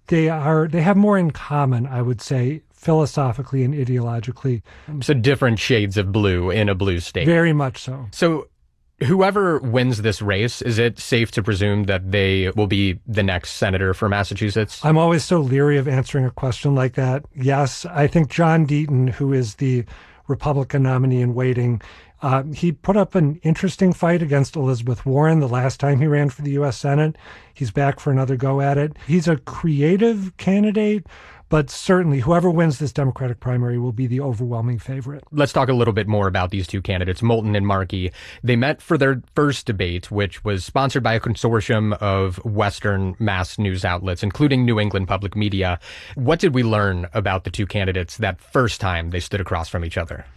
They have more in common, I would say, philosophically and ideologically. So different shades of blue in a blue state. Very much so. So whoever wins this race, is it safe to presume that they will be the next senator for Massachusetts? I'm always so leery of answering a question like that. Yes, I think John Deaton, who is the Republican nominee in waiting, he put up an interesting fight against Elizabeth Warren the last time he ran for the U.S. Senate. He's back for another go at it. He's a creative candidate, but certainly whoever wins this Democratic primary will be the overwhelming favorite. Let's talk a little bit more about these two candidates, Moulton and Markey. They met for their first debate, which was sponsored by a consortium of Western mass news outlets, including New England Public Media. What did we learn about the two candidates that first time they stood across from each other?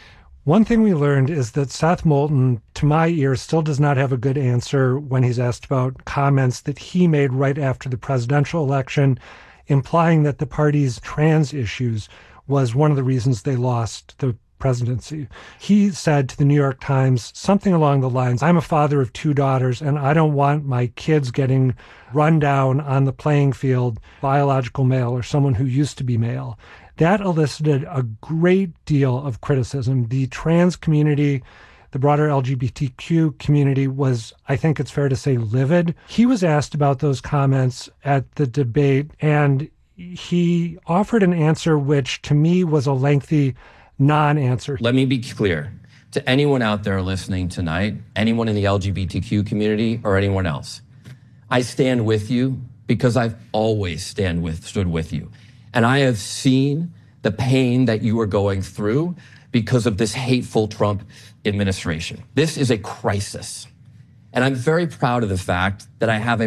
One thing we learned is that Seth Moulton, to my ear, still does not have a good answer when he's asked about comments that he made right after the presidential election, implying that the party's trans issues was one of the reasons they lost the presidency. He said to the New York Times something along the lines, "I'm a father of two daughters, and I don't want my kids getting run down on the playing field, biological male or someone who used to be male." That elicited a great deal of criticism. The trans community, the broader LGBTQ community was, I think it's fair to say, livid. He was asked about those comments at the debate, and he offered an answer which, to me, was a lengthy non-answer. Let me be clear. To anyone out there listening tonight, anyone in the LGBTQ community or anyone else, I stand with you because I've always stood with you. And I have seen the pain that you are going through because of this hateful Trump administration. This is a crisis. And I'm very proud of the fact that I have a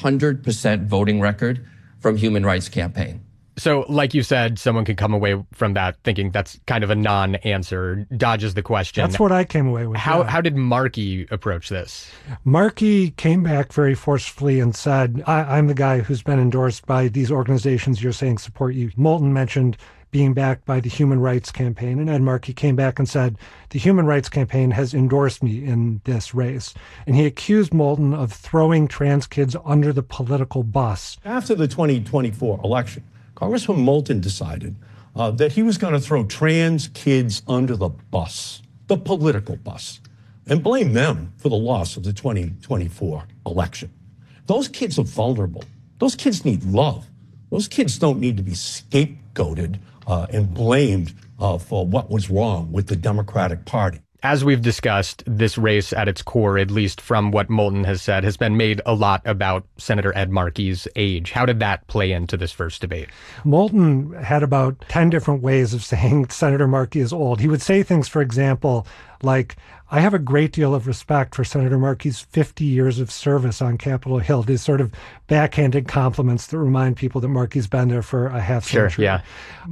100% voting record from Human Rights Campaign. So, like you said, someone could come away from that thinking that's kind of a non-answer, dodges the question. That's what I came away with. How did Markey approach this? Markey came back very forcefully and said, I'm the guy who's been endorsed by these organizations you're saying support you. Moulton mentioned being backed by the Human Rights Campaign, and Ed Markey came back and said, the Human Rights Campaign has endorsed me in this race. And he accused Moulton of throwing trans kids under the political bus. After the 2024 election, Congressman Moulton decided that he was going to throw trans kids under the bus, the political bus, and blame them for the loss of the 2024 election. Those kids are vulnerable. Those kids need love. Those kids don't need to be scapegoated and blamed for what was wrong with the Democratic Party. As we've discussed, this race at its core, at least from what Moulton has said, has been made a lot about Senator Ed Markey's age. How did that play into this first debate? Moulton had about 10 different ways of saying Senator Markey is old. He would say things, for example, like, I have a great deal of respect for Senator Markey's 50 years of service on Capitol Hill. These sort of backhanded compliments that remind people that Markey's been there for a half century. Sure, yeah.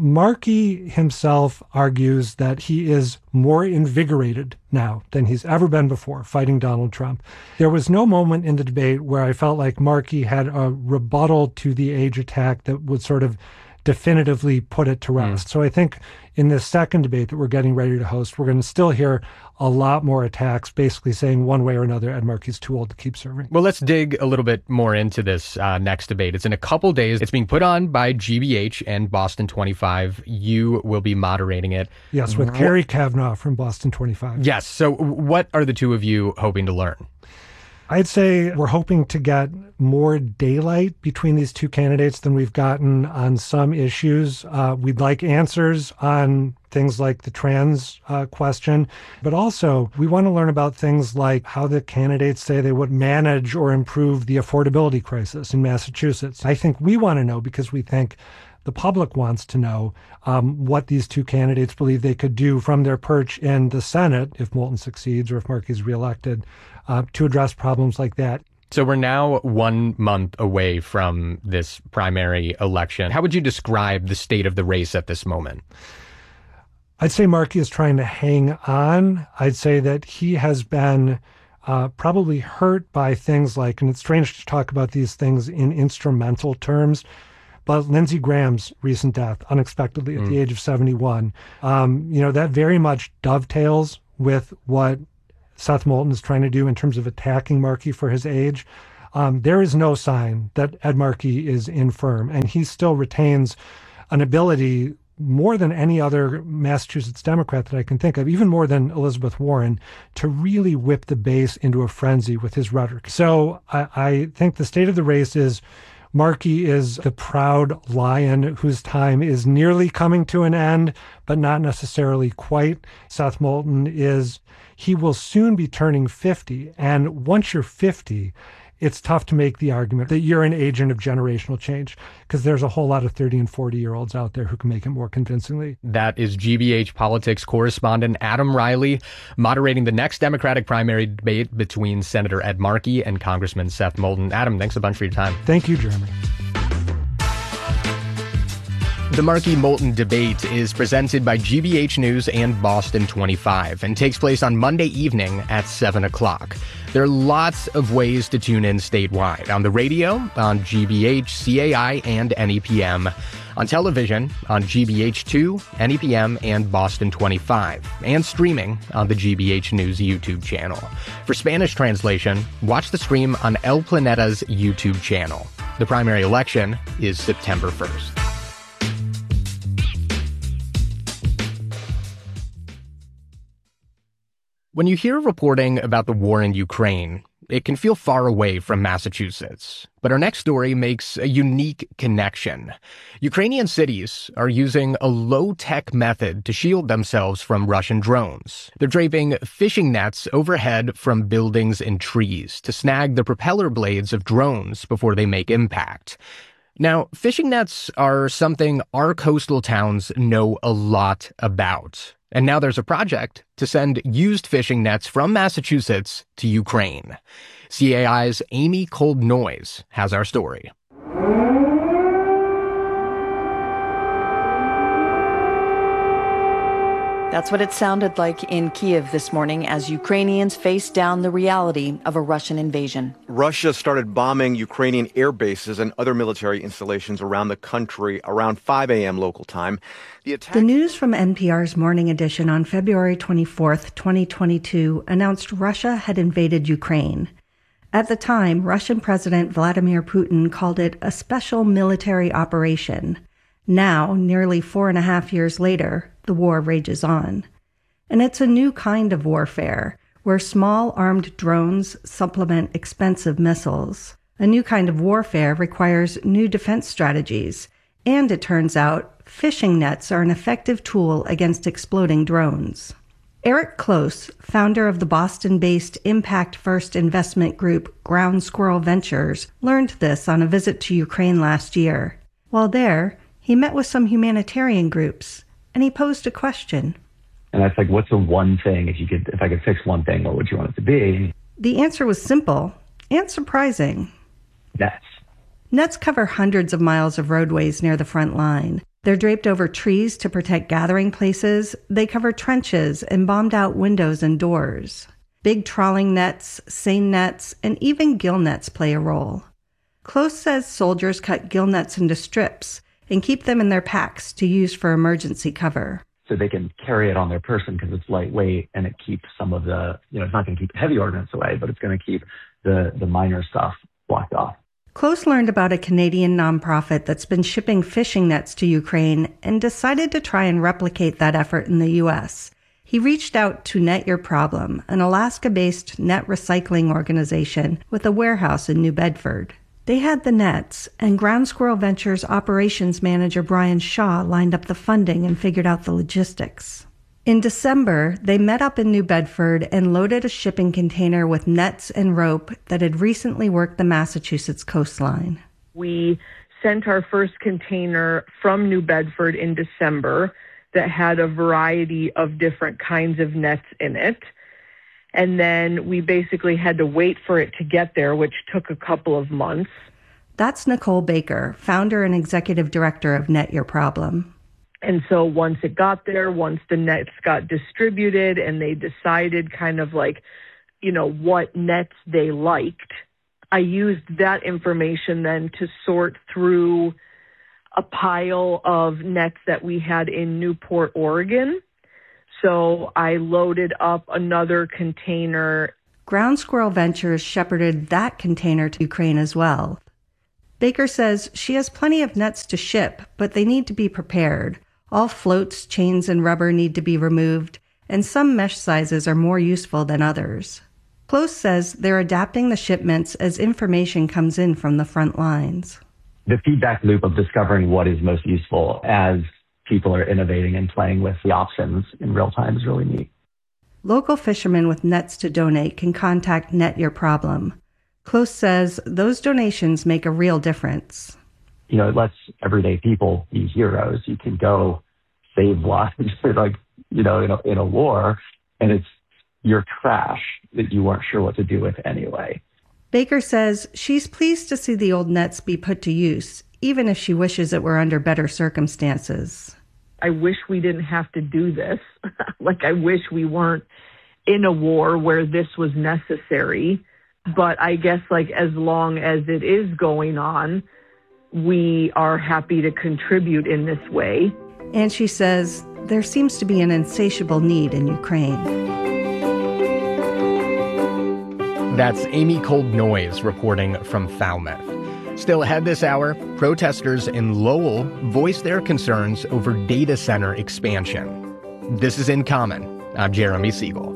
Markey himself argues that he is more invigorated now than he's ever been before fighting Donald Trump. There was no moment in the debate where I felt like Markey had a rebuttal to the age attack that would sort of definitively put it to rest. So I think in this second debate that we're getting ready to host, we're going to still hear a lot more attacks basically saying one way or another Ed Markey's too old to keep serving. Well, let's dig a little bit more into this next debate. It's in a couple days. It's being put on by GBH and Boston 25. You will be moderating it. Yes, with Carrie Kavanaugh from Boston 25. Yes. So what are the two of you hoping to learn? I'd say we're hoping to get more daylight between these two candidates than we've gotten on some issues. We'd like answers on things like the trans question, but also we want to learn about things like how the candidates say they would manage or improve the affordability crisis in Massachusetts. I think we want to know because we think the public wants to know what these two candidates believe they could do from their perch in the Senate, if Moulton succeeds or if Markey's reelected, to address problems like that. So we're now 1 month away from this primary election. How would you describe the state of the race at this moment? I'd say Markey is trying to hang on. I'd say that he has been probably hurt by things like, and it's strange to talk about these things in instrumental terms, but Lindsey Graham's recent death, unexpectedly at the age of 71, that very much dovetails with what Seth Moulton is trying to do in terms of attacking Markey for his age. There is no sign that Ed Markey is infirm, and he still retains an ability more than any other Massachusetts Democrat that I can think of, even more than Elizabeth Warren, to really whip the base into a frenzy with his rhetoric. So I think the state of the race is Markey is the proud lion whose time is nearly coming to an end, but not necessarily quite. Seth Moulton he will soon be turning 50. And once you're 50, it's tough to make the argument that you're an agent of generational change, because there's a whole lot of 30 and 40-year-olds out there who can make it more convincingly. That is GBH politics correspondent Adam Riley moderating the next Democratic primary debate between Senator Ed Markey and Congressman Seth Moulton. Adam, thanks a bunch for your time. Thank you, Jeremy. The Markey-Moulton debate is presented by GBH News and Boston 25 and takes place on Monday evening at 7 o'clock. There are lots of ways to tune in statewide: on the radio, on GBH, CAI, and NEPM, on television, on GBH2, NEPM, and Boston 25, and streaming on the GBH News YouTube channel. For Spanish translation, watch the stream on El Planeta's YouTube channel. The primary election is September 1st. When you hear reporting about the war in Ukraine, it can feel far away from Massachusetts. But our next story makes a unique connection. Ukrainian cities are using a low-tech method to shield themselves from Russian drones. They're draping fishing nets overhead from buildings and trees to snag the propeller blades of drones before they make impact. Now, fishing nets are something our coastal towns know a lot about. And now there's a project to send used fishing nets from Massachusetts to Ukraine. CAI's Amy Kolb-Noyes has our story. That's what it sounded like in Kyiv this morning as Ukrainians faced down the reality of a Russian invasion. Russia started bombing Ukrainian air bases and other military installations around the country around 5 a.m. local time. The news from NPR's Morning Edition on February 24th, 2022 announced Russia had invaded Ukraine. At the time, Russian President Vladimir Putin called it a special military operation. Now, nearly 4.5 years later, the war rages on. And it's a new kind of warfare, where small armed drones supplement expensive missiles. A new kind of warfare requires new defense strategies. And it turns out, fishing nets are an effective tool against exploding drones. Eric Close, founder of the Boston-based Impact First investment group Ground Squirrel Ventures, learned this on a visit to Ukraine last year. While there, he met with some humanitarian groups, and he posed a question. And that's like, what's the one thing, if I could fix one thing, what would you want it to be? The answer was simple and surprising. Nets. Nets cover hundreds of miles of roadways near the front line. They're draped over trees to protect gathering places. They cover trenches and bombed out windows and doors. Big trawling nets, seine nets, and even gill nets play a role. Close says soldiers cut gill nets into strips and keep them in their packs to use for emergency cover. So they can carry it on their person because it's lightweight and it keeps some of the, it's not going to keep heavy ordnance away, but it's going to keep the minor stuff blocked off. Close learned about a Canadian nonprofit that's been shipping fishing nets to Ukraine and decided to try and replicate that effort in the U.S. He reached out to Net Your Problem, an Alaska-based net recycling organization with a warehouse in New Bedford. They had the nets, and Ground Squirrel Ventures operations manager Brian Shaw lined up the funding and figured out the logistics. In December, they met up in New Bedford and loaded a shipping container with nets and rope that had recently worked the Massachusetts coastline. We sent our first container from New Bedford in December that had a variety of different kinds of nets in it. And then we basically had to wait for it to get there, which took a couple of months. That's Nicole Baker, founder and executive director of Net Your Problem. And so once it got there, once the nets got distributed and they decided kind of like, what nets they liked, I used that information then to sort through a pile of nets that we had in Newport, Oregon. So I loaded up another container Ground Squirrel Ventures shepherded that container to Ukraine as well. Baker says she has plenty of nets to ship, but they need to be prepared. All floats, chains, and rubber need to be removed, and some mesh sizes are more useful than others. Close says they're adapting the shipments as information comes in from the front lines. The feedback loop of discovering what is most useful as people are innovating and playing with the options in real time is really neat. Local fishermen with nets to donate can contact Net Your Problem. Close says those donations make a real difference. It lets everyday people be heroes. You can go save lives, in a war, and it's your trash that you weren't sure what to do with anyway. Baker says she's pleased to see the old nets be put to use, even if she wishes it were under better circumstances. I wish we didn't have to do this. I wish we weren't in a war where this was necessary. But I guess as long as it is going on, we are happy to contribute in this way. And she says there seems to be an insatiable need in Ukraine. That's Amy Cold-Noyes reporting from Falmouth. Still ahead this hour, protesters in Lowell voiced their concerns over data center expansion. This is In Common. I'm Jeremy Siegel.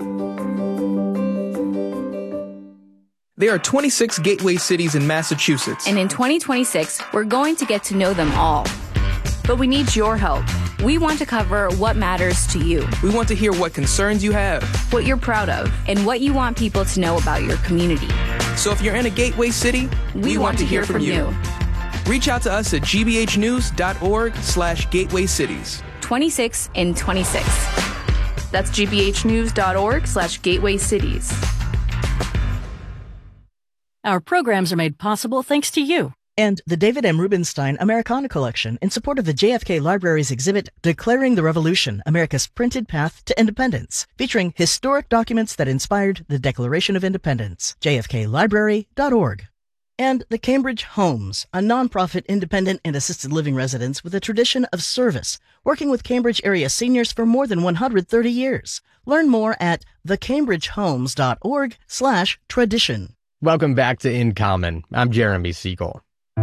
There are 26 gateway cities in Massachusetts. And in 2026, we're going to get to know them all. But we need your help. We want to cover what matters to you. We want to hear what concerns you have, what you're proud of, and what you want people to know about your community. So if you're in a gateway city, we want to hear from you. Reach out to us at gbhnews.org/gateway cities. 26 in 26. That's gbhnews.org/gateway cities. Our programs are made possible thanks to you. And the David M. Rubenstein Americana Collection in support of the JFK Library's exhibit Declaring the Revolution, America's Printed Path to Independence, featuring historic documents that inspired the Declaration of Independence. jfklibrary.org. And the Cambridge Homes, a nonprofit independent and assisted living residence with a tradition of service, working with Cambridge area seniors for more than 130 years. Learn more at thecambridgehomes.org/tradition. Welcome back to In Common. I'm Jeremy Siegel.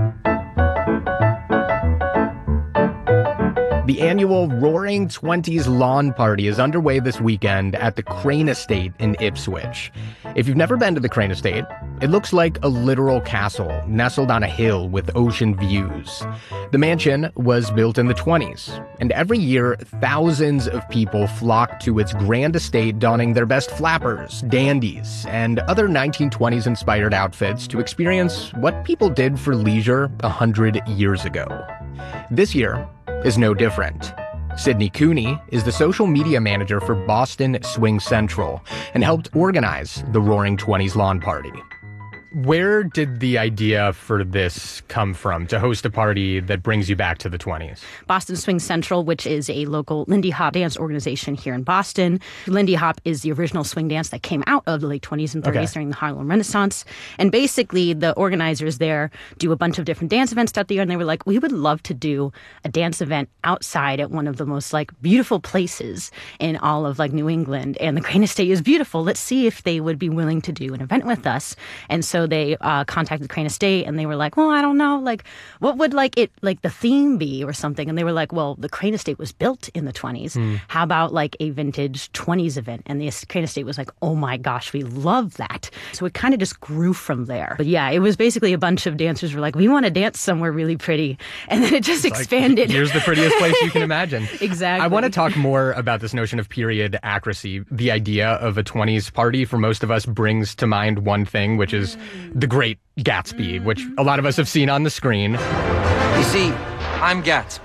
The annual Roaring Twenties Lawn Party is underway this weekend at the Crane Estate in Ipswich. If you've never been to the Crane Estate, it looks like a literal castle nestled on a hill with ocean views. The mansion was built in the 20s, and every year thousands of people flock to its grand estate donning their best flappers, dandies, and other 1920s inspired outfits to experience what people did for leisure 100 years ago. This year is no different. Sydney Cooney is the social media manager for Boston Swing Central and helped organize the Roaring Twenties Lawn Party. Where did the idea for this come from, to host a party that brings you back to the 20s? Boston Swing Central, which is a local Lindy Hop dance organization here in Boston. Lindy Hop is the original swing dance that came out of the late 20s and 30s during the Harlem Renaissance. And basically, the organizers there do a bunch of different dance events throughout the year, and they were like, we would love to do a dance event outside at one of the most beautiful places in all of New England. And the Crane Estate is beautiful. Let's see if they would be willing to do an event with us. And so they contacted Crane Estate, and they were like, well, I don't know, what would the theme be or something? And they were like, well, the Crane Estate was built in the 20s. How about a vintage 20s event? And the Crane Estate was like, oh my gosh, we love that. So it kind of just grew from there. But yeah, it was basically a bunch of dancers were like, we want to dance somewhere really pretty. And then it just expanded. Here's the prettiest place you can imagine. Exactly. I want to talk more about this notion of period accuracy. The idea of a 20s party for most of us brings to mind one thing, which is The Great Gatsby, which a lot of us have seen on the screen. You see, I'm Gatsby.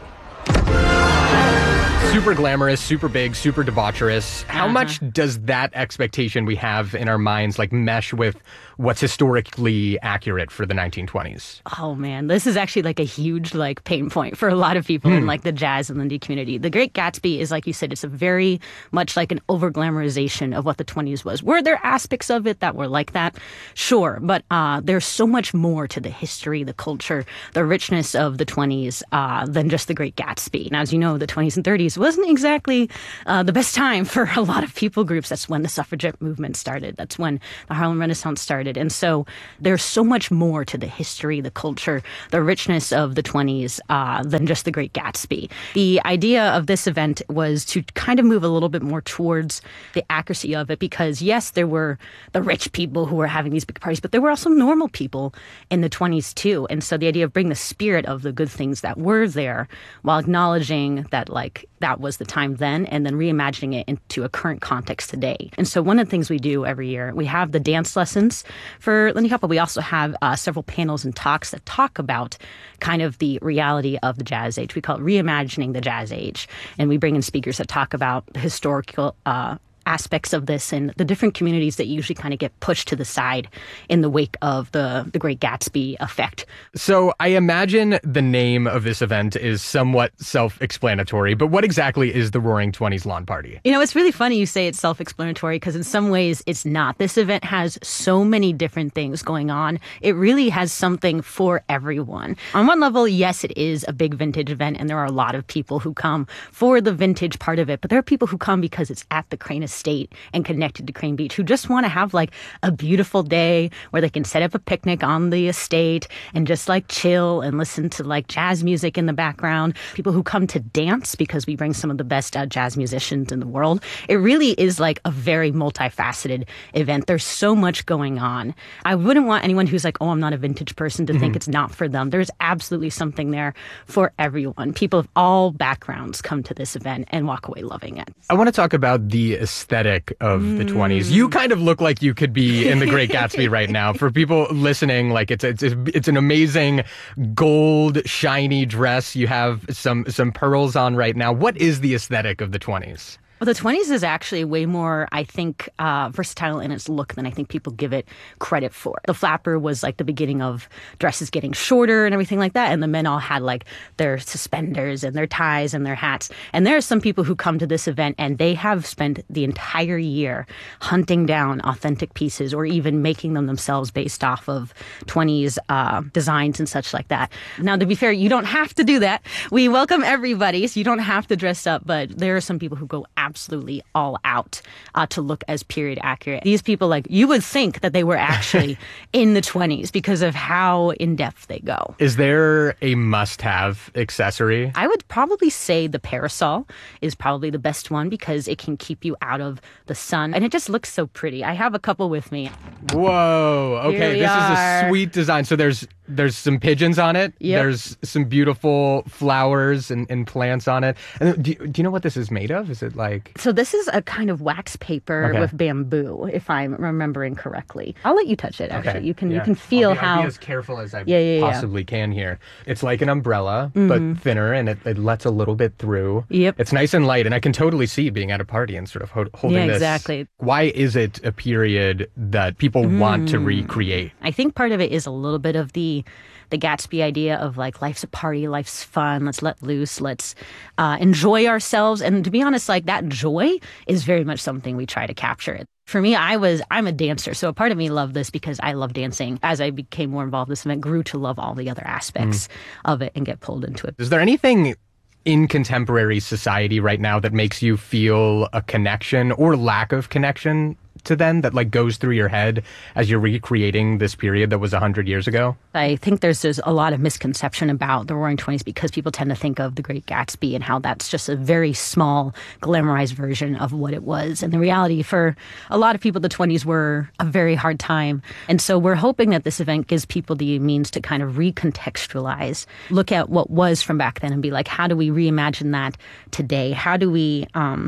Super glamorous, super big, super debaucherous. How much does that expectation we have in our minds mesh with what's historically accurate for the 1920s? Oh man, this is actually like a huge like pain point for a lot of people in like the jazz and Lindy community. The Great Gatsby is, like you said, it's a very much like an over glamorization of what the 20s was. Were there aspects of it that were like that? Sure, but there's so much more to the history, the culture, the richness of the 20s than just the Great Gatsby. And as you know, the 20s and 30s wasn't exactly the best time for a lot of people groups. That's when the suffragette movement started. That's when the Harlem Renaissance started. And so there's so much more to the history, the culture, the richness of the 20s than just the Great Gatsby. The idea of this event was to kind of move a little bit more towards the accuracy of it, because yes, there were the rich people who were having these big parties, but there were also normal people in the 20s too. And so the idea of bringing the spirit of the good things that were there while acknowledging that like that was the time then, and then reimagining it into a current context today. And so one of the things we do every year, we have the dance lessons for Lindy Hop, but we also have several panels and talks that talk about kind of the reality of the jazz age. We call it Reimagining the Jazz Age. And we bring in speakers that talk about the historical aspects of this and the different communities that usually kind of get pushed to the side in the wake of the Great Gatsby effect. So I imagine the name of this event is somewhat self-explanatory, but what exactly is the Roaring Twenties Lawn Party? You know, it's really funny you say it's self-explanatory, because in some ways it's not. This event has so many different things going on. It really has something for everyone. On one level, yes, it is a big vintage event, and there are a lot of people who come for the vintage part of it, but there are people who come because it's at the Crane Estate and connected to Crane Beach, who just want to have like a beautiful day where they can set up a picnic on the estate and just like chill and listen to like jazz music in the background. People who come to dance because we bring some of the best jazz musicians in the world. It really is like a very multifaceted event. There's so much going on. I wouldn't want anyone who's like, oh, I'm not a vintage person to think it's not for them. There's absolutely something there for everyone. People of all backgrounds come to this event and walk away loving it. I want to talk about the aesthetic of the 20s. You kind of look like you could be in the Great Gatsby right now. For people listening, like it's an amazing gold shiny dress. You have some pearls on right now. What is the aesthetic of the 20s? Well, the 20s is actually way more, I think, versatile in its look than I think people give it credit for. The flapper was like the beginning of dresses getting shorter and everything like that. And the men all had like their suspenders and their ties and their hats. And there are some people who come to this event and they have spent the entire year hunting down authentic pieces or even making them themselves based off of 20s designs and such like that. Now, to be fair, you don't have to do that. We welcome everybody, so you don't have to dress up. But there are some people who go absolutely all out to look as period accurate. These people, like, you would think that they were actually in the 20s because of how in-depth they go. Is there a must-have accessory? I would probably say the parasol is probably the best one because it can keep you out of the sun. And it just looks so pretty. I have a couple with me. Whoa. Okay, this is a sweet design. So there's some pigeons on it. Yep. There's some beautiful flowers and plants on it. And do you know what this is made of? Is it like... So this is a kind of wax paper with bamboo, if I'm remembering correctly. I'll let you touch it, actually. Okay. You can feel how... I'll be as careful as I possibly can here. It's like an umbrella, but thinner, and it lets a little bit through. Yep. It's nice and light, and I can totally see being at a party and sort of holding this. Yeah, exactly. Why is it a period that people want to recreate? I think part of it is a little bit of the Gatsby idea of like life's a party, life's fun, let's let loose, let's enjoy ourselves. And to be honest, like that joy is very much something we try to capture. For me, I'm a dancer, so a part of me loved this because I love dancing. As I became more involved in this event, grew to love all the other aspects of it and get pulled into it. Is there anything in contemporary society right now that makes you feel a connection or lack of connection to then that like goes through your head as you're recreating this period that was 100 years ago? I think there's a lot of misconception about the Roaring Twenties because people tend to think of the Great Gatsby and how that's just a very small, glamorized version of what it was. And the reality for a lot of people, the 20s were a very hard time. And so we're hoping that this event gives people the means to kind of recontextualize, look at what was from back then and be like, how do we reimagine that today? How do we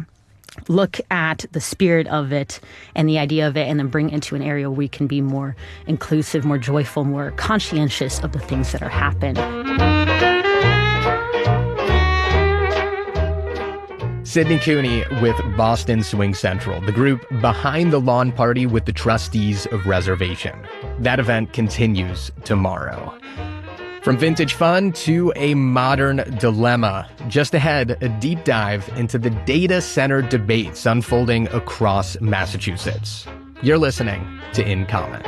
look at the spirit of it and the idea of it and then bring it into an area where we can be more inclusive, more joyful, more conscientious of the things that are happening. Sydney Cooney with Boston Swing Central, the group behind the lawn party with the trustees of Reservation. That event continues tomorrow. From vintage fun to a modern dilemma. Just ahead, a deep dive into the data center debates unfolding across Massachusetts. You're listening to In Comment.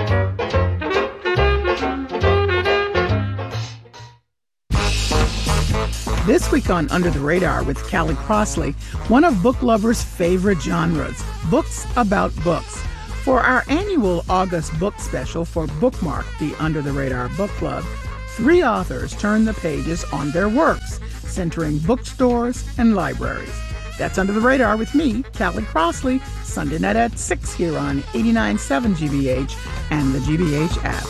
This week on Under the Radar with Callie Crossley, one of book lovers' favorite genres, books about books. For our annual August book special for Bookmark, the Under the Radar Book Club, 3 authors turn the pages on their works, centering bookstores and libraries. That's Under the Radar with me, Callie Crossley, Sunday night at 6 here on 89.7 GBH and the GBH app.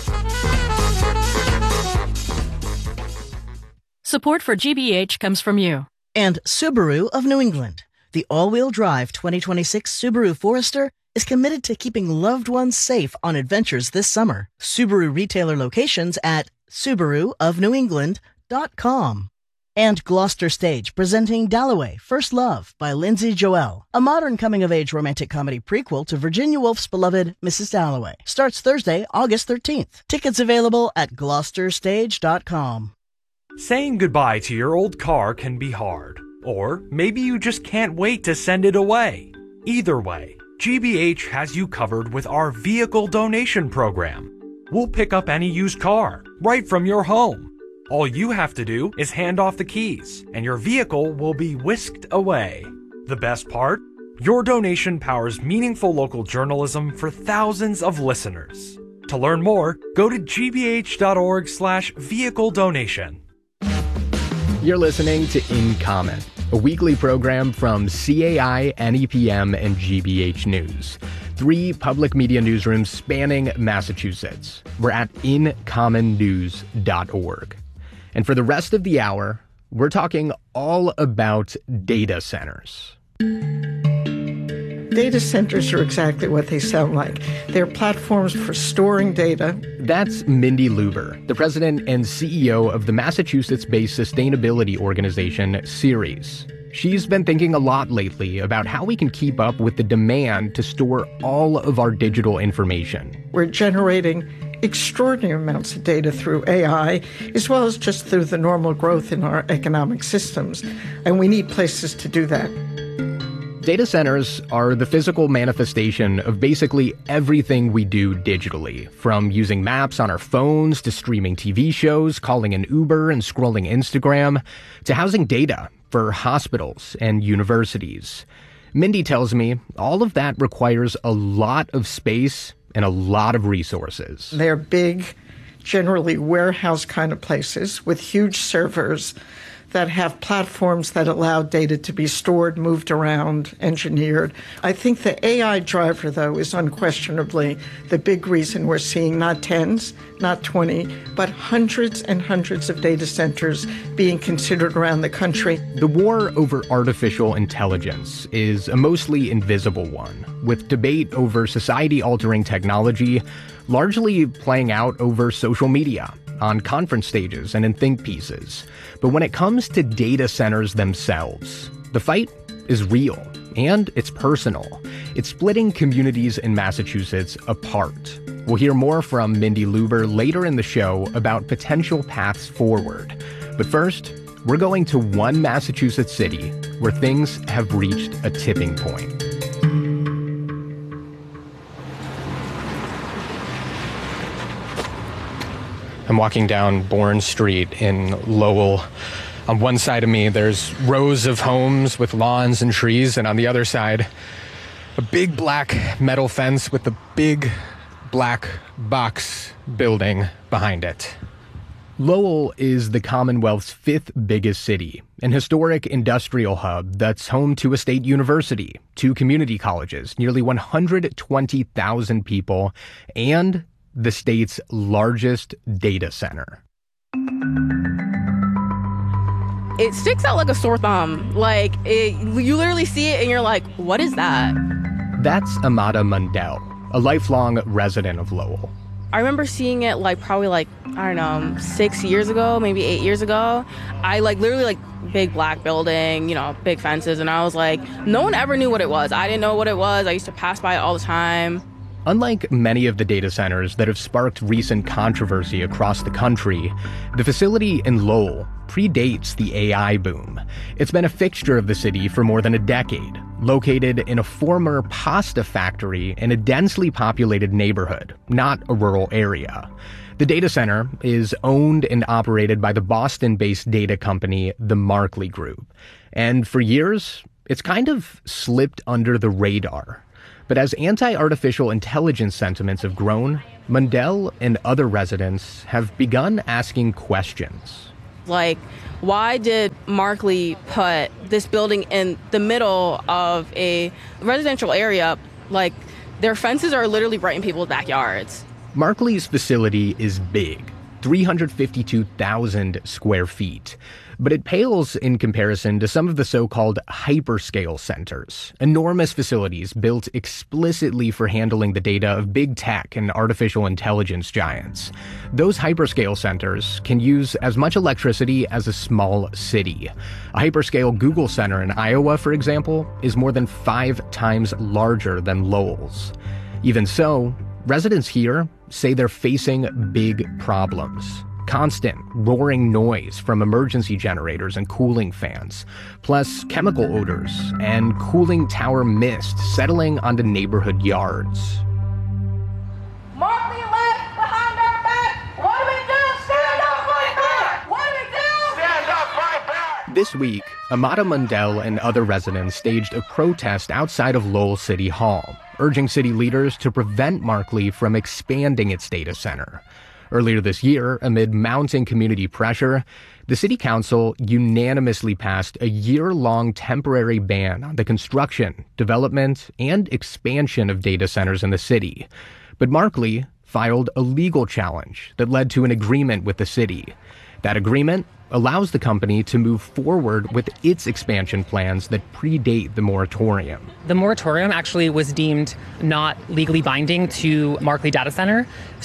Support for GBH comes from you. And Subaru of New England. The all-wheel drive 2026 Subaru Forester is committed to keeping loved ones safe on adventures this summer. Subaru retailer locations at SubaruofNewEngland.com. And Gloucester Stage presenting Dalloway, First Love by Lindsay Joel, a modern coming-of-age romantic comedy prequel to Virginia Woolf's beloved Mrs. Dalloway. Starts Thursday, August 13th. Tickets available at gloucesterstage.com. Saying goodbye to your old car can be hard. Or maybe you just can't wait to send it away. Either way, GBH has you covered with our vehicle donation program. We'll pick up any used car right from your home. All you have to do is hand off the keys, and your vehicle will be whisked away. The best part? Your donation powers meaningful local journalism for thousands of listeners. To learn more, go to gbh.org/vehicle donation. You're listening to In Comment, a weekly program from CAI, NEPM, and GBH News. 3 public media newsrooms spanning Massachusetts. We're at incommonnews.org. And for the rest of the hour, we're talking all about data centers. Data centers are exactly what they sound like. They're platforms for storing data. That's Mindy Luber, the president and CEO of the Massachusetts-based sustainability organization, Ceres. She's been thinking a lot lately about how we can keep up with the demand to store all of our digital information. We're generating extraordinary amounts of data through AI, as well as just through the normal growth in our economic systems. And we need places to do that. Data centers are the physical manifestation of basically everything we do digitally, from using maps on our phones to streaming TV shows, calling an Uber and scrolling Instagram, to housing data for hospitals and universities. Mindy tells me all of that requires a lot of space and a lot of resources. They're big, generally warehouse kind of places with huge servers that have platforms that allow data to be stored, moved around, engineered. I think the AI driver, though, is unquestionably the big reason we're seeing not tens, not 20, but hundreds and hundreds of data centers being considered around the country. The war over artificial intelligence is a mostly invisible one, with debate over society-altering technology largely playing out over social media, on conference stages and in think pieces. But when it comes to data centers themselves, the fight is real and it's personal. It's splitting communities in Massachusetts apart. We'll hear more from Mindy Luber later in the show about potential paths forward. But first, we're going to one Massachusetts city where things have reached a tipping point. I'm walking down Bourne Street in Lowell. On one side of me, there's rows of homes with lawns and trees, and on the other side, a big black metal fence with a big black box building behind it. Lowell is the Commonwealth's 5th biggest city, an historic industrial hub that's home to a state university, 2 community colleges, nearly 120,000 people, and the state's largest data center. It sticks out like a sore thumb. You literally see it and you're like, what is that? That's Amada Mundell, a lifelong resident of Lowell. I remember seeing it probably I don't know, 6 years ago, maybe 8 years ago. I literally big black building, big fences. And I was like, no one ever knew what it was. I didn't know what it was. I used to pass by it all the time. Unlike many of the data centers that have sparked recent controversy across the country, the facility in Lowell predates the AI boom. It's been a fixture of the city for more than a decade, located in a former pasta factory in a densely populated neighborhood, not a rural area. The data center is owned and operated by the Boston-based data company, the Markley Group. And for years, it's kind of slipped under the radar. But as anti-artificial intelligence sentiments have grown, Mundell and other residents have begun asking questions. Why did Markley put this building in the middle of a residential area? Their fences are literally right in people's backyards. Markley's facility is big, 352,000 square feet. But it pales in comparison to some of the so-called hyperscale centers, enormous facilities built explicitly for handling the data of big tech and artificial intelligence giants. Those hyperscale centers can use as much electricity as a small city. A hyperscale Google Center in Iowa, for example, is more than 5 times larger than Lowell's. Even so, residents here say they're facing big problems. Constant roaring noise from emergency generators and cooling fans, plus chemical odors and cooling tower mist settling onto neighborhood yards. Markley left behind our back. What do we do? Stand up, fight back. What do we do? Stand up, fight back. This week, Amada Mundell and other residents staged a protest outside of Lowell City Hall, urging city leaders to prevent Markley from expanding its data center. Earlier this year, amid mounting community pressure, the city council unanimously passed a year-long temporary ban on the construction, development, and expansion of data centers in the city. But Markley filed a legal challenge that led to an agreement with the city. That agreement allows the company to move forward with its expansion plans that predate the moratorium. The moratorium actually was deemed not legally binding to Markley Data Center,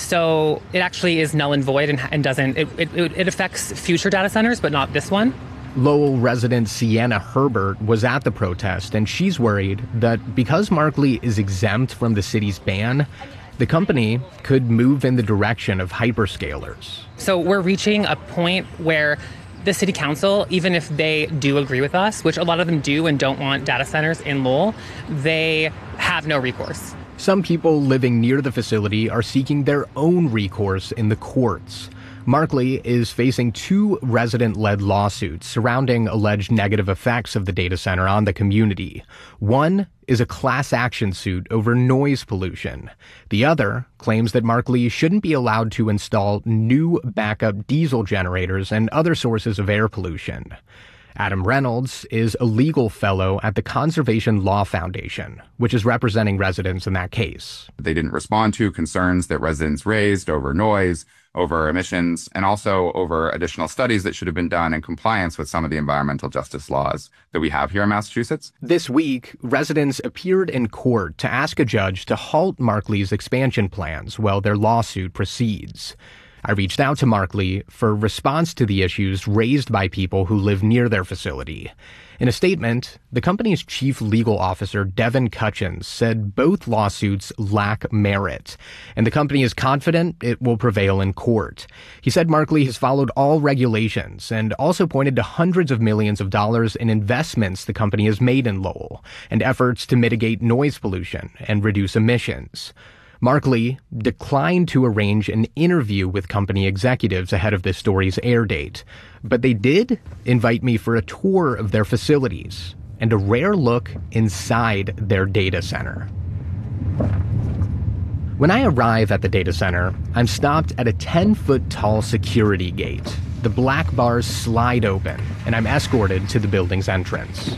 so it actually is null and void and doesn't, it affects future data centers, but not this one. Lowell resident Sienna Herbert was at the protest, and she's worried that because Markley is exempt from the city's ban, the company could move in the direction of hyperscalers. So we're reaching a point where the city council, even if they do agree with us, which a lot of them do and don't want data centers in Lowell, they have no recourse. Some people living near the facility are seeking their own recourse in the courts. Markley is facing 2 resident-led lawsuits surrounding alleged negative effects of the data center on the community. One is a class action suit over noise pollution. The other claims that Markley shouldn't be allowed to install new backup diesel generators and other sources of air pollution. Adam Reynolds is a legal fellow at the Conservation Law Foundation, which is representing residents in that case. They didn't respond to concerns that residents raised over noise, over emissions, and also over additional studies that should have been done in compliance with some of the environmental justice laws that we have here in Massachusetts. This week, residents appeared in court to ask a judge to halt Markley's expansion plans while their lawsuit proceeds. I reached out to Markley for a response to the issues raised by people who live near their facility. In a statement, the company's chief legal officer, Devin Cutchins, said both lawsuits lack merit, and the company is confident it will prevail in court. He said Markley has followed all regulations and also pointed to hundreds of millions of dollars in investments the company has made in Lowell and efforts to mitigate noise pollution and reduce emissions. Markley declined to arrange an interview with company executives ahead of this story's air date, but they did invite me for a tour of their facilities and a rare look inside their data center. When I arrive at the data center, I'm stopped at a 10-foot tall security gate. The black bars slide open, and I'm escorted to the building's entrance.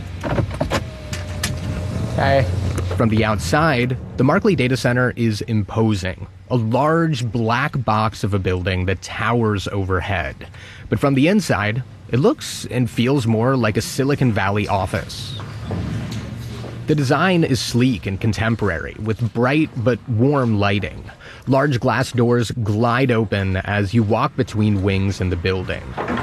Hey. From the outside, the Markley Data Center is imposing, a large black box of a building that towers overhead. But from the inside, it looks and feels more like a Silicon Valley office. The design is sleek and contemporary, with bright but warm lighting. Large glass doors glide open as you walk between wings in the building.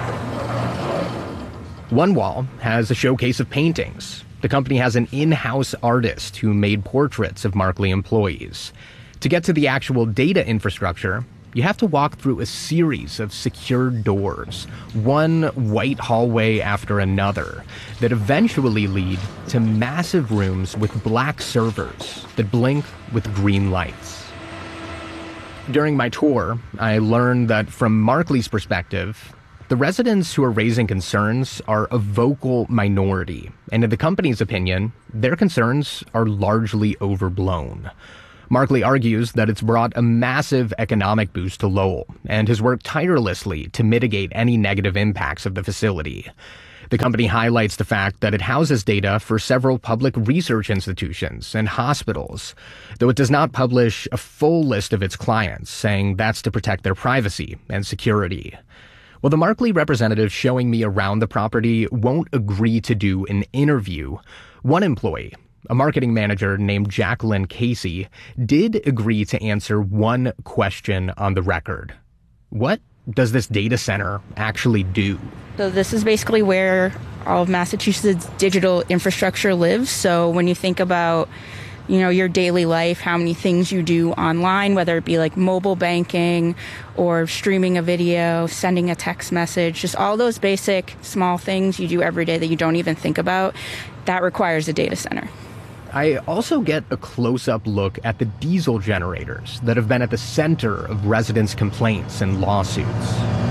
One wall has a showcase of paintings. The company has an in-house artist who made portraits of Markley employees. To get to the actual data infrastructure, you have to walk through a series of secured doors, one white hallway after another, that eventually lead to massive rooms with black servers that blink with green lights. During my tour, I learned that from Markley's perspective, the residents who are raising concerns are a vocal minority, and in the company's opinion, their concerns are largely overblown. Markley argues that it's brought a massive economic boost to Lowell and has worked tirelessly to mitigate any negative impacts of the facility. The company highlights the fact that it houses data for several public research institutions and hospitals, though it does not publish a full list of its clients, saying that's to protect their privacy and security. Well, the Markley representative showing me around the property won't agree to do an interview. One employee, a marketing manager named Jacqueline Casey, did agree to answer one question on the record. What does this data center actually do? So this is basically where all of Massachusetts' digital infrastructure lives. So when you think about, your daily life, how many things you do online, whether it be like mobile banking or streaming a video, sending a text message, just all those basic small things you do every day that you don't even think about, that requires a data center. I also get a close-up look at the diesel generators that have been at the center of residents' complaints and lawsuits.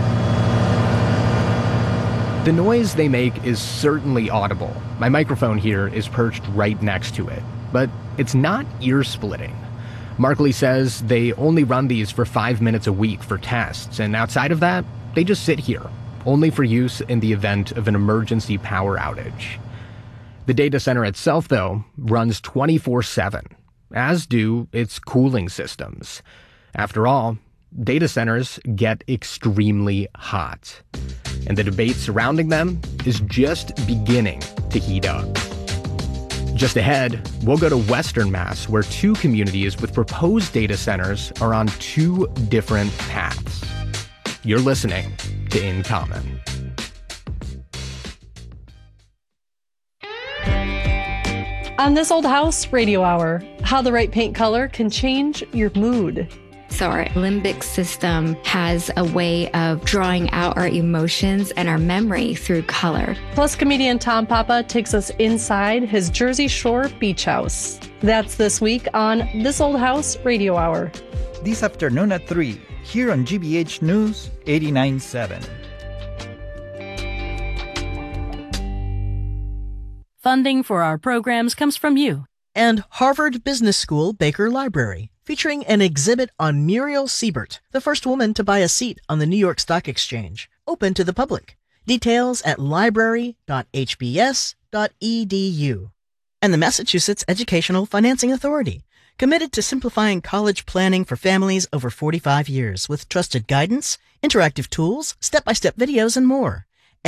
The noise they make is certainly audible. My microphone here is perched right next to it, but it's not ear-splitting. Markley says they only run these for 5 minutes a week for tests, and outside of that, they just sit here, only for use in the event of an emergency power outage. The data center itself, though, runs 24/7, as do its cooling systems. After all, data centers get extremely hot, and the debate surrounding them is just beginning to heat up. Just ahead, we'll go to Western Mass, where two communities with proposed data centers are on two different paths. You're listening to In Common. On This Old House Radio Hour, how the right paint color can change your mood. So our limbic system has a way of drawing out our emotions and our memory through color. Plus, comedian Tom Papa takes us inside his Jersey Shore beach house. That's this week on This Old House Radio Hour. This afternoon at 3, here on GBH News 89.7. Funding for our programs comes from you. And Harvard Business School Baker Library, featuring an exhibit on Muriel Siebert, the first woman to buy a seat on the New York Stock Exchange, open to the public. Details at library.hbs.edu. And the Massachusetts Educational Financing Authority, committed to simplifying college planning for families over 45 years with trusted guidance, interactive tools, step-by-step videos, and more.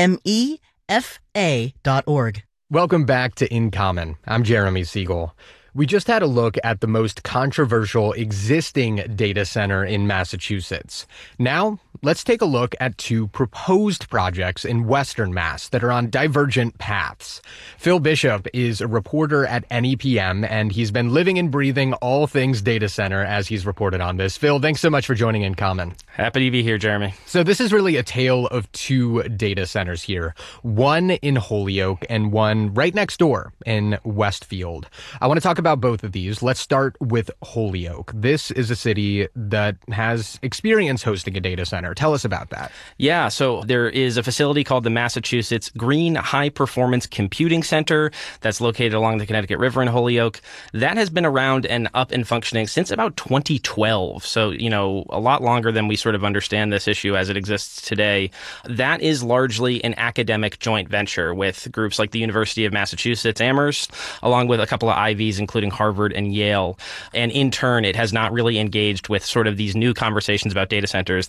MEFA.org. Welcome back to In Common. I'm Jeremy Siegel. We just had a look at the most controversial existing data center in Massachusetts. Now, let's take a look at two proposed projects in Western Mass that are on divergent paths. Phil Bishop is a reporter at NEPM, and he's been living and breathing all things data center as he's reported on this. Phil, thanks so much for joining In Common. Happy to be here, Jeremy. So this is really a tale of two data centers here, one in Holyoke and one right next door in Westfield. I want to talk about both of these. Let's start with Holyoke. This is a city that has experience hosting a data center. Tell us about that. Yeah, so there is a facility called the Massachusetts Green High Performance Computing Center that's located along the Connecticut River in Holyoke. That has been around and up and functioning since about 2012. So, a lot longer than we sort of understand this issue as it exists today. That is largely an academic joint venture with groups like the University of Massachusetts Amherst, along with a couple of Ivies, including Harvard and Yale. And in turn, it has not really engaged with sort of these new conversations about data centers that are happening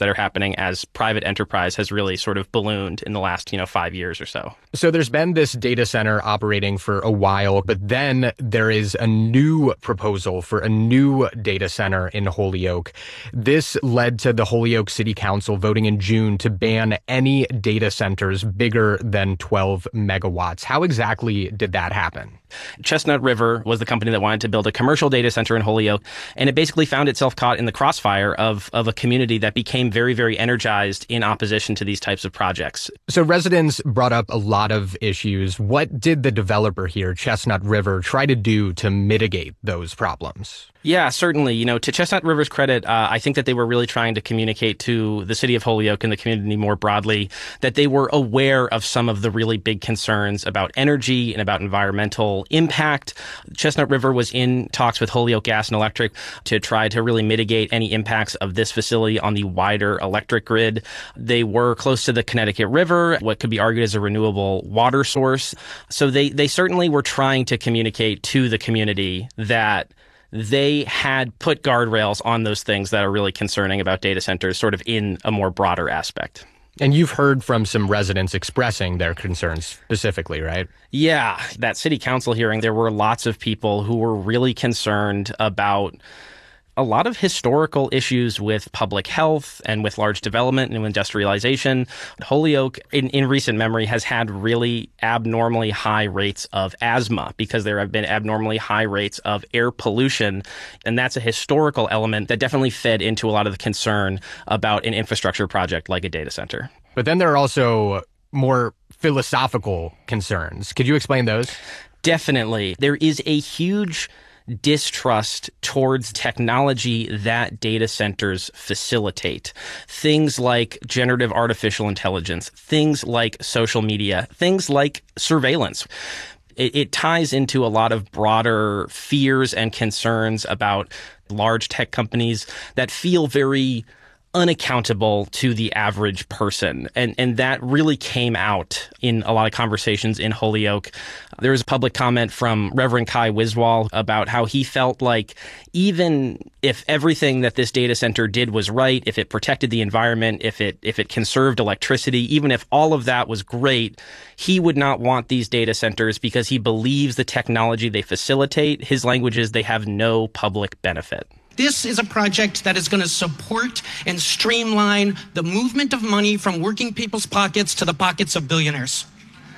happening as private enterprise has really sort of ballooned in the last, 5 years or so. So there's been this data center operating for a while, but then there is a new proposal for a new data center in Holyoke. This led to the Holyoke City Council voting in June to ban any data centers bigger than 12 megawatts. How exactly did that happen? Chestnut River was the company that wanted to build a commercial data center in Holyoke, and it basically found itself caught in the crossfire of a community that became very, very energized in opposition to these types of projects. So residents brought up a lot of issues. What did the developer here, Chestnut River, try to do to mitigate those problems? Yeah, certainly. To Chestnut River's credit, I think that they were really trying to communicate to the city of Holyoke and the community more broadly that they were aware of some of the really big concerns about energy and about environmental impact. Chestnut River was in talks with Holyoke Gas and Electric to try to really mitigate any impacts of this facility on the wider electric grid. They were close to the Connecticut River, what could be argued as a renewable water source. So they certainly were trying to communicate to the community that they had put guardrails on those things that are really concerning about data centers, sort of in a more broader aspect. And you've heard from some residents expressing their concerns specifically, right? Yeah, that city council hearing, there were lots of people who were really concerned about a lot of historical issues with public health and with large development and industrialization. Holyoke, in recent memory, has had really abnormally high rates of asthma because there have been abnormally high rates of air pollution. And that's a historical element that definitely fed into a lot of the concern about an infrastructure project like a data center. But then there are also more philosophical concerns. Could you explain those? Definitely. There is a huge distrust towards technology that data centers facilitate. Things like generative artificial intelligence, things like social media, things like surveillance. It ties into a lot of broader fears and concerns about large tech companies that feel very unaccountable to the average person. And that really came out in a lot of conversations in Holyoke. There was a public comment from Reverend Kai Wiswall about how he felt like even if everything that this data center did was right, if it protected the environment, if it conserved electricity, even if all of that was great, he would not want these data centers because he believes the technology they facilitate, his language is, they have no public benefit. This is a project that is going to support and streamline the movement of money from working people's pockets to the pockets of billionaires.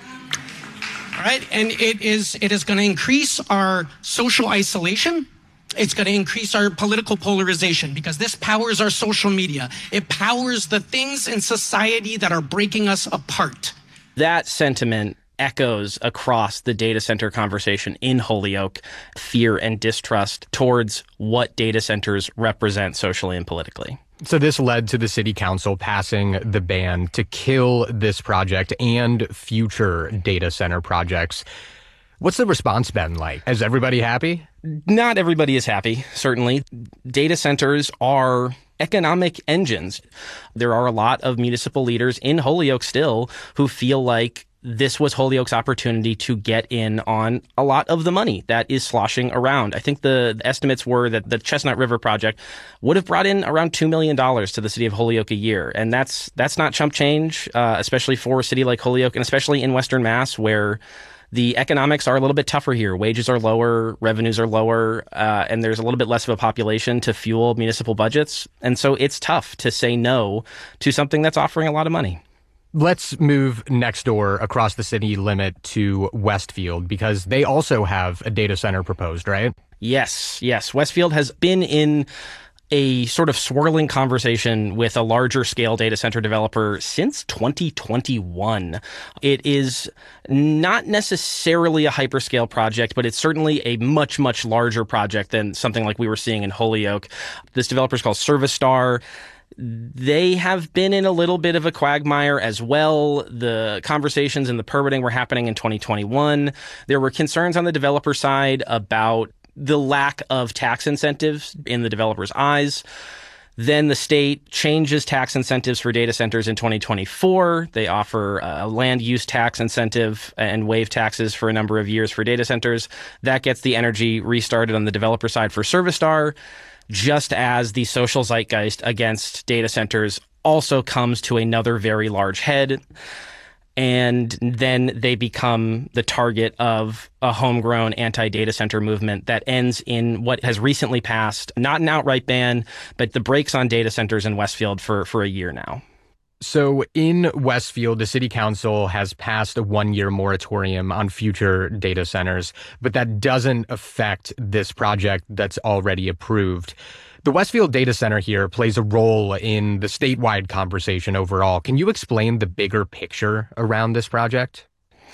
All right, and it is going to increase our social isolation. It's going to increase our political polarization because this powers our social media. It powers the things in society that are breaking us apart. That sentiment echoes across the data center conversation in Holyoke, fear and distrust towards what data centers represent socially and politically. So this led to the city council passing the ban to kill this project and future data center projects. What's the response been like? Is everybody happy? Not everybody is happy, certainly. Data centers are economic engines. There are a lot of municipal leaders in Holyoke still who feel like this was Holyoke's opportunity to get in on a lot of the money that is sloshing around. I think the estimates were that the Chestnut River project would have brought in around $2 million to the city of Holyoke a year. And that's not chump change, especially for a city like Holyoke, and especially in Western Mass, where the economics are a little bit tougher here. Wages are lower, revenues are lower, and there's a little bit less of a population to fuel municipal budgets. And so it's tough to say no to something that's offering a lot of money. Let's move next door across the city limit to Westfield because they also have a data center proposed, right? Yes. Westfield has been in a sort of swirling conversation with a larger scale data center developer since 2021. It is not necessarily a hyperscale project, but it's certainly a much, much larger project than something like we were seeing in Holyoke. This developer is called Service-Star. They have been in a little bit of a quagmire as well. The conversations and the permitting were happening in 2021. There were concerns on the developer side about the lack of tax incentives in the developer's eyes. Then the state changes tax incentives for data centers in 2024. They offer a land use tax incentive and waive taxes for a number of years for data centers. That gets the energy restarted on the developer side for Service-Star, just as the social zeitgeist against data centers also comes to another very large head. And then they become the target of a homegrown anti-data center movement that ends in what has recently passed, not an outright ban, but the brakes on data centers in Westfield for a year now. So in Westfield, the city council has passed a 1-year moratorium on future data centers, but that doesn't affect this project that's already approved. The Westfield data center here plays a role in the statewide conversation overall. Can you explain the bigger picture around this project?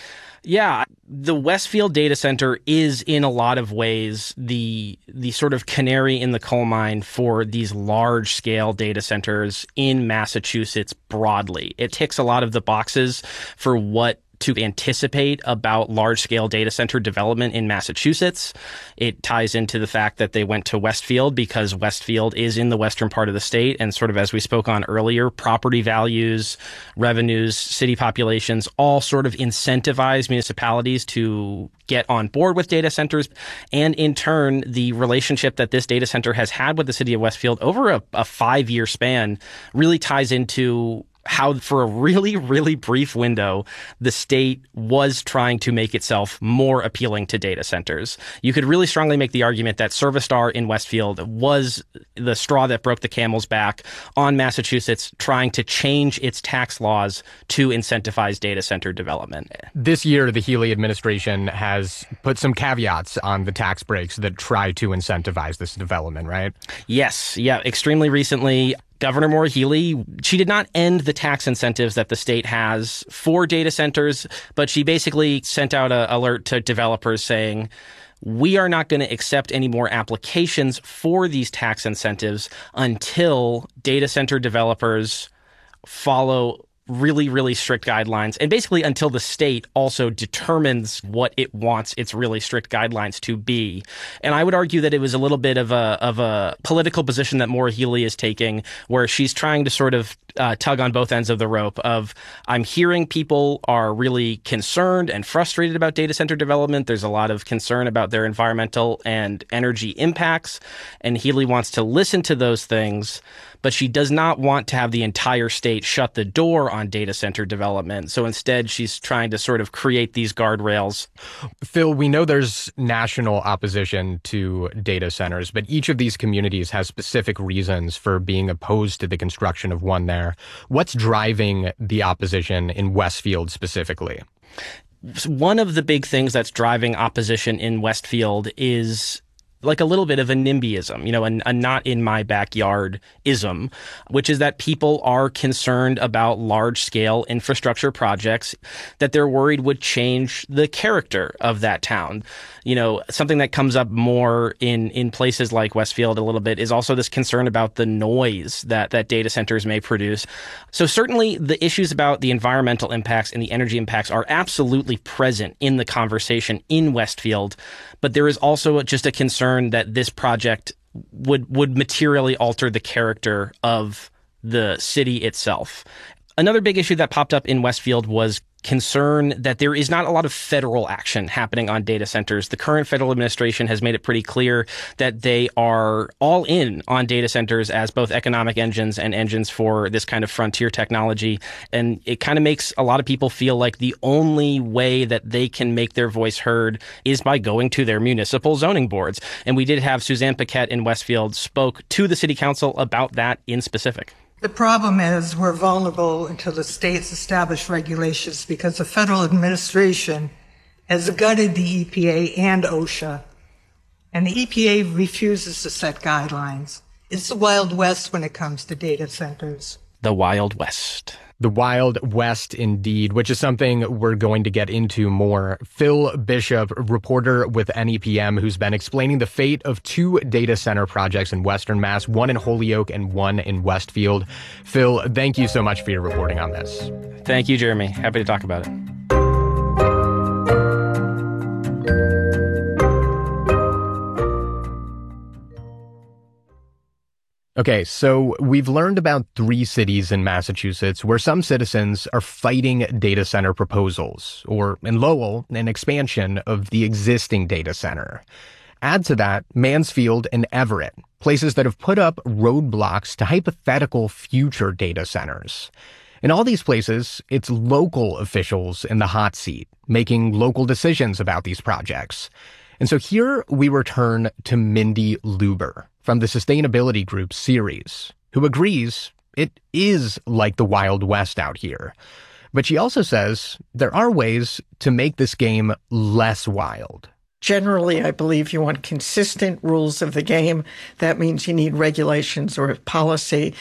Yeah, the Westfield data center is in a lot of ways the sort of canary in the coal mine for these large scale data centers in Massachusetts broadly. It ticks a lot of the boxes for what to anticipate about large-scale data center development in Massachusetts. It ties into the fact that they went to Westfield because Westfield is in the western part of the state, and sort of as we spoke on earlier, property values, revenues, city populations all sort of incentivize municipalities to get on board with data centers. And in turn, the relationship that this data center has had with the city of Westfield over a 5-year span really ties into how for a really, really brief window, the state was trying to make itself more appealing to data centers. You could really strongly make the argument that Service-Star in Westfield was the straw that broke the camel's back on Massachusetts trying to change its tax laws to incentivize data center development. This year, the Healey administration has put some caveats on the tax breaks that try to incentivize this development, right? Yes. Yeah. Extremely recently, Governor Maura Healey, she did not end the tax incentives that the state has for data centers, but she basically sent out an alert to developers saying, we are not going to accept any more applications for these tax incentives until data center developers follow really, really strict guidelines, and basically until the state also determines what it wants its really strict guidelines to be. And I would argue that it was a little bit of a political position that Maura Healey is taking, where she's trying to sort of tug on both ends of the rope of, I'm hearing people are really concerned and frustrated about data center development. There's a lot of concern about their environmental and energy impacts, and Healey wants to listen to those things, but she does not want to have the entire state shut the door on data center development. So instead, she's trying to sort of create these guardrails. Phil, we know there's national opposition to data centers, but each of these communities has specific reasons for being opposed to the construction of one there. What's driving the opposition in Westfield specifically? One of the big things that's driving opposition in Westfield is like a little bit of a NIMBYism, a not in my backyard ism, which is that people are concerned about large scale infrastructure projects that they're worried would change the character of that town. Something that comes up more in places like Westfield a little bit is also this concern about the noise that data centers may produce. So certainly the issues about the environmental impacts and the energy impacts are absolutely present in the conversation in Westfield, but there is also just a concern that this project would materially alter the character of the city itself. Another big issue that popped up in Westfield was concern that there is not a lot of federal action happening on data centers. The current federal administration has made it pretty clear that they are all in on data centers as both economic engines and engines for this kind of frontier technology. And it kind of makes a lot of people feel like the only way that they can make their voice heard is by going to their municipal zoning boards. And we did have Suzanne Paquette in Westfield spoke to the city council about that in specific. The problem is we're vulnerable until the states establish regulations because the federal administration has gutted the EPA and OSHA, and the EPA refuses to set guidelines. It's the Wild West when it comes to data centers. The Wild West. The Wild West, indeed, which is something we're going to get into more. Phil Bishop, reporter with NEPM, who's been explaining the fate of 2 data center projects in Western Mass, one in Holyoke and one in Westfield. Phil, thank you so much for your reporting on this. Thank you, Jeremy. Happy to talk about it. Okay, so we've learned about 3 cities in Massachusetts where some citizens are fighting data center proposals, or in Lowell, an expansion of the existing data center. Add to that Mansfield and Everett, places that have put up roadblocks to hypothetical future data centers. In all these places, it's local officials in the hot seat, making local decisions about these projects. And so here we return to Mindy Luber from the Sustainability Group series, who agrees it is like the Wild West out here. But she also says there are ways to make this game less wild. Generally, I believe you want consistent rules of the game. That means you need regulations or policy.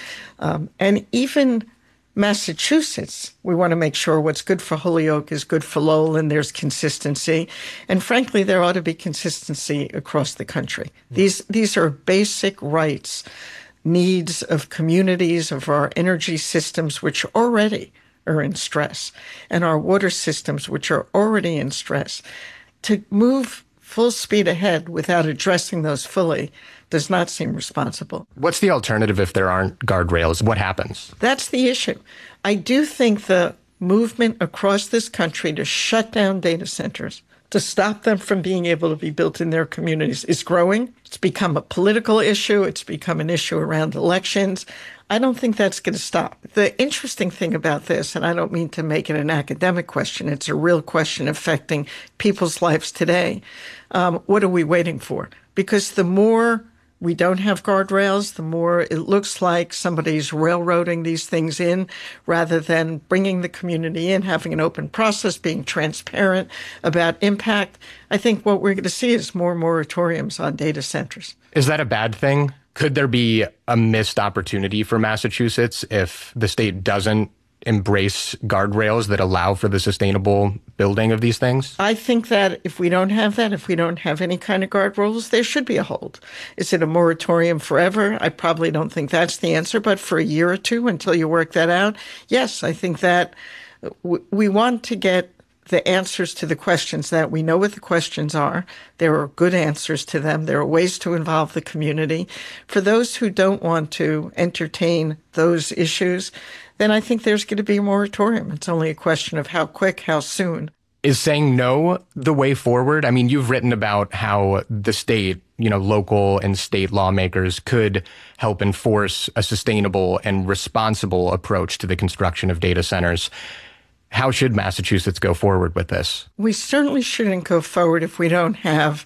And even Massachusetts, we want to make sure what's good for Holyoke is good for Lowell, and there's consistency. And frankly, there ought to be consistency across the country. These are basic rights, needs of communities, of our energy systems, which already are in stress, and our water systems, which are already in stress. To move full speed ahead without addressing those fully does not seem responsible. What's the alternative if there aren't guardrails? What happens? That's the issue. I do think the movement across this country to shut down data centers, to stop them from being able to be built in their communities, is growing. It's become a political issue. It's become an issue around elections. I don't think that's going to stop. The interesting thing about this, and I don't mean to make it an academic question, it's a real question affecting people's lives today. What are we waiting for? Because the more we don't have guardrails, the more it looks like somebody's railroading these things in rather than bringing the community in, having an open process, being transparent about impact. I think what we're going to see is more moratoriums on data centers. Is that a bad thing? Could there be a missed opportunity for Massachusetts if the state doesn't embrace guardrails that allow for the sustainable building of these things? I think that if we don't have that, if we don't have any kind of guardrails, there should be a hold. Is it a moratorium forever? I probably don't think that's the answer, but for a year or two until you work that out, yes, I think that we want to get the answers to the questions that we know what the questions are. There are good answers to them. There are ways to involve the community. For those who don't want to entertain those issues, then I think there's going to be a moratorium. It's only a question of how quick, how soon. Is saying no the way forward? I mean, you've written about how the state, local and state lawmakers could help enforce a sustainable and responsible approach to the construction of data centers. How should Massachusetts go forward with this? We certainly shouldn't go forward if we don't have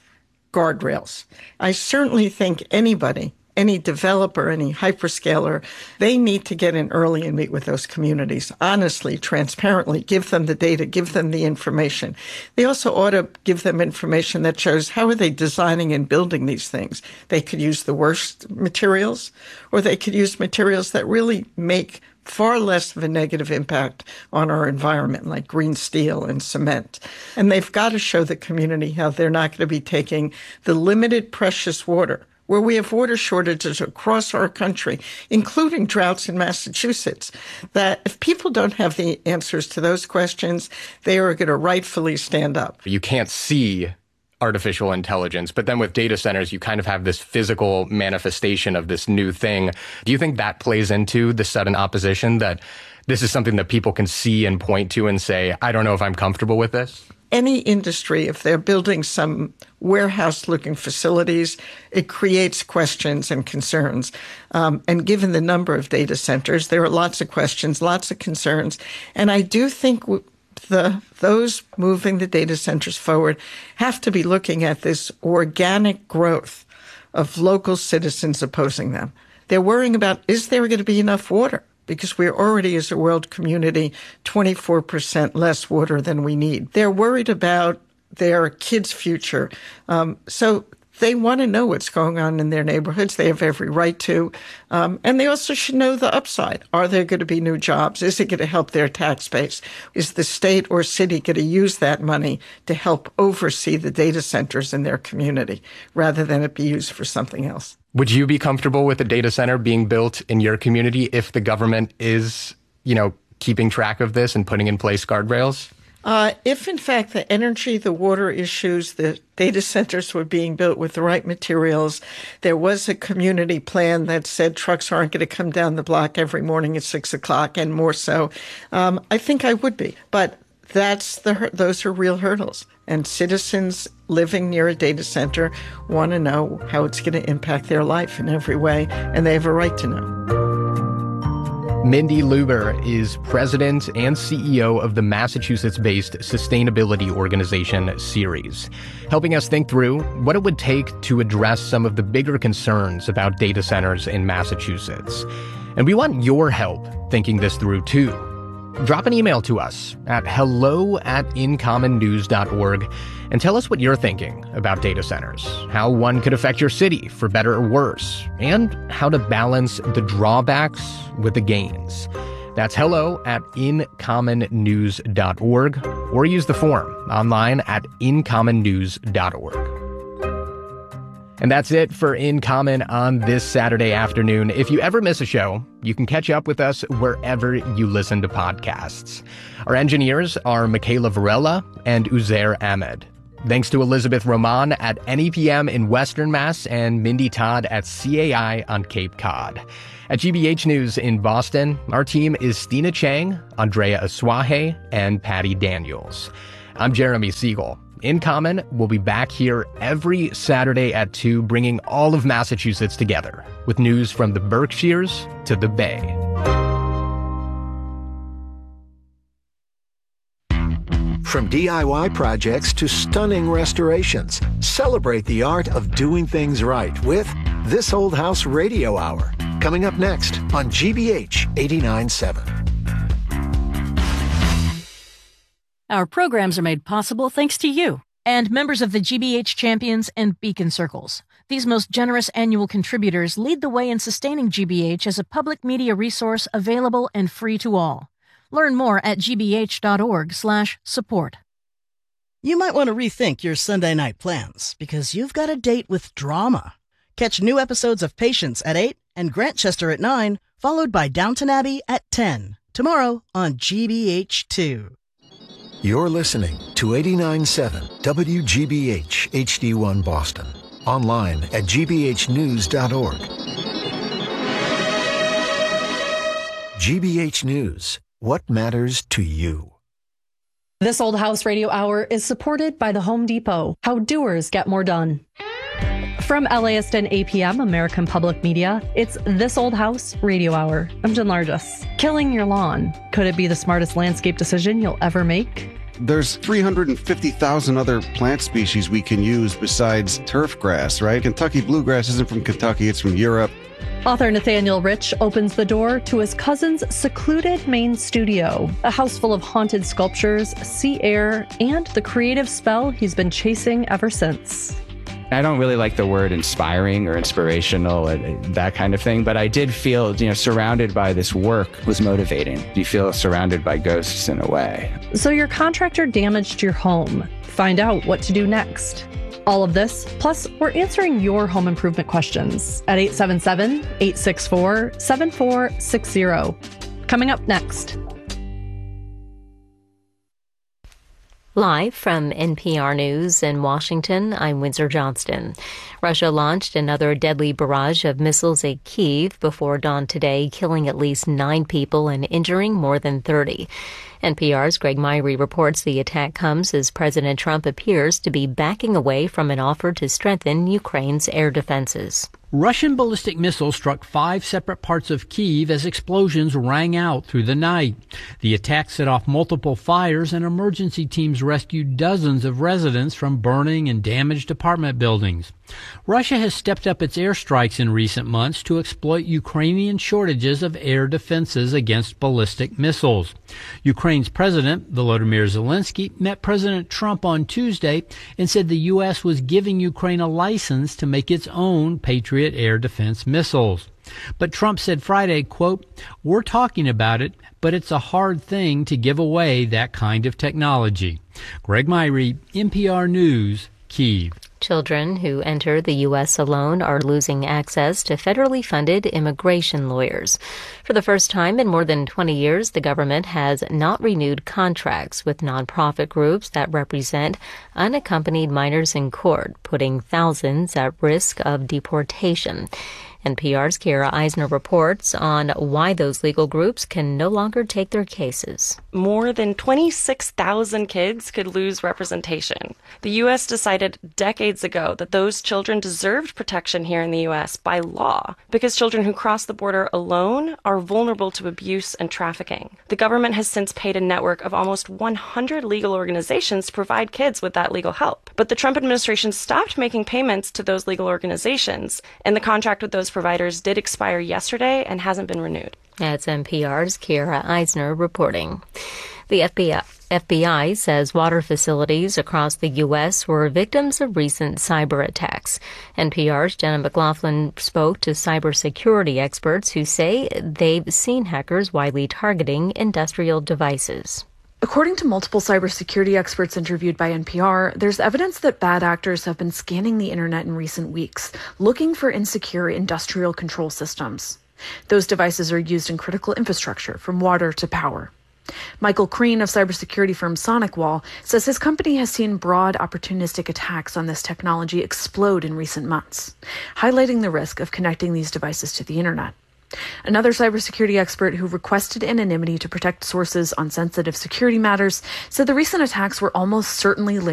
guardrails. I certainly think anybody, any developer, any hyperscaler, they need to get in early and meet with those communities. Honestly, transparently, give them the data, give them the information. They also ought to give them information that shows how are they designing and building these things. They could use the worst materials, or they could use materials that really make far less of a negative impact on our environment, like green steel and cement. And they've got to show the community how they're not going to be taking the limited precious water, where we have water shortages across our country, including droughts in Massachusetts, that if people don't have the answers to those questions, they are going to rightfully stand up. You can't see artificial intelligence, but then with data centers, you kind of have this physical manifestation of this new thing. Do you think that plays into the sudden opposition, that this is something that people can see and point to and say, I don't know if I'm comfortable with this? Any industry, if they're building some warehouse-looking facilities, it creates questions and concerns. And given the number of data centers, there are lots of questions, lots of concerns. And I do think those moving the data centers forward have to be looking at this organic growth of local citizens opposing them. They're worrying about, is there going to be enough water? Because we're already, as a world community, 24% less water than we need. They're worried about their kids' future. So they want to know what's going on in their neighborhoods. They have every right to. And they also should know the upside. Are there going to be new jobs? Is it going to help their tax base? Is the state or city going to use that money to help oversee the data centers in their community rather than it be used for something else? Would you be comfortable with a data center being built in your community if the government is, keeping track of this and putting in place guardrails? If, in fact, the energy, the water issues, the data centers were being built with the right materials, there was a community plan that said trucks aren't going to come down the block every morning at 6 o'clock and more so, I think I would be. But those are real hurdles. And citizens living near a data center want to know how it's going to impact their life in every way, and they have a right to know. Mindy Luber is president and CEO of the Massachusetts-based sustainability organization Ceres, helping us think through what it would take to address some of the bigger concerns about data centers in Massachusetts. And we want your help thinking this through, too. Drop an email to us at hello@incommonnews.org and tell us what you're thinking about data centers, how one could affect your city for better or worse, and how to balance the drawbacks with the gains. That's hello@incommonnews.org, or use the form online at incommonnews.org. And that's it for In Common on this Saturday afternoon. If you ever miss a show, you can catch up with us wherever you listen to podcasts. Our engineers are Michaela Varela and Uzair Ahmed. Thanks to Elizabeth Roman at NEPM in Western Mass and Mindy Todd at CAI on Cape Cod. At GBH News in Boston, our team is Stina Chang, Andrea Aswahe, and Patty Daniels. I'm Jeremy Siegel. In Common will be back here every Saturday at 2, bringing all of Massachusetts together with news from the Berkshires to the Bay. From DIY projects to stunning restorations, celebrate the art of doing things right with This Old House Radio Hour, coming up next on GBH 89.7. Our programs are made possible thanks to you and members of the GBH Champions and Beacon Circles. These most generous annual contributors lead the way in sustaining GBH as a public media resource available and free to all. Learn more at gbh.org/support. You might want to rethink your Sunday night plans because you've got a date with drama. Catch new episodes of Patience at 8 and Grantchester at 9, followed by Downton Abbey at 10. Tomorrow on GBH2. You're listening to 89.7 WGBH HD1 Boston. Online at gbhnews.org. GBH News. What matters to you? This Old House Radio Hour is supported by the Home Depot. How doers get more done. From LAist and APM, American Public Media, it's This Old House Radio Hour. I'm Jen Largis. Killing your lawn. Could it be the smartest landscape decision you'll ever make? There's 350,000 other plant species we can use besides turf grass, right? Kentucky bluegrass isn't from Kentucky, it's from Europe. Author Nathaniel Rich opens the door to his cousin's secluded main studio, a house full of haunted sculptures, sea air, and the creative spell he's been chasing ever since. I don't really like the word inspiring or inspirational, that kind of thing, but I did feel, surrounded by this work was motivating. You feel surrounded by ghosts in a way. So your contractor damaged your home. Find out what to do next. All of this, plus we're answering your home improvement questions at 877-864-7460. Coming up next. Live from NPR News in Washington, I'm Windsor Johnston. Russia launched another deadly barrage of missiles at Kyiv before dawn today, killing at least 9 people and injuring more than 30. NPR's Greg Myrie reports the attack comes as President Trump appears to be backing away from an offer to strengthen Ukraine's air defenses. Russian ballistic missiles struck 5 separate parts of Kyiv as explosions rang out through the night. The attack set off multiple fires and emergency teams rescued dozens of residents from burning and damaged apartment buildings. Russia has stepped up its airstrikes in recent months to exploit Ukrainian shortages of air defenses against ballistic missiles. Ukraine's President, Volodymyr Zelensky, met President Trump on Tuesday and said the U.S. was giving Ukraine a license to make its own Patriot air defense missiles. But Trump said Friday, quote, "We're talking about it, but it's a hard thing to give away that kind of technology." Greg Myrie, NPR News, Kyiv. Children who enter the U.S. alone are losing access to federally funded immigration lawyers. For the first time in more than 20 years, the government has not renewed contracts with nonprofit groups that represent unaccompanied minors in court, putting thousands at risk of deportation. NPR's Kara Eisner reports on why those legal groups can no longer take their cases. More than 26,000 kids could lose representation. The U.S. decided decades ago that those children deserved protection here in the U.S. by law because children who cross the border alone are vulnerable to abuse and trafficking. The government has since paid a network of almost 100 legal organizations to provide kids with that legal help. But the Trump administration stopped making payments to those legal organizations, and the contract with those providers did expire yesterday and hasn't been renewed. That's NPR's Kara Eisner reporting. The FBI says water facilities across the U.S. were victims of recent cyber attacks. NPR's Jenna McLaughlin spoke to cybersecurity experts who say they've seen hackers widely targeting industrial devices. According to multiple cybersecurity experts interviewed by NPR, there's evidence that bad actors have been scanning the internet in recent weeks, looking for insecure industrial control systems. Those devices are used in critical infrastructure, from water to power. Michael Crean of cybersecurity firm SonicWall says his company has seen broad opportunistic attacks on this technology explode in recent months, highlighting the risk of connecting these devices to the internet. Another cybersecurity expert who requested anonymity to protect sources on sensitive security matters said the recent attacks were almost certainly linked